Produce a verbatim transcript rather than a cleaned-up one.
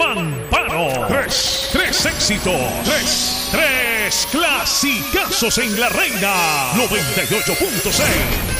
Pampano. Tres, tres éxitos. Tres, tres clasicazos en La Reina. noventa y ocho punto seis.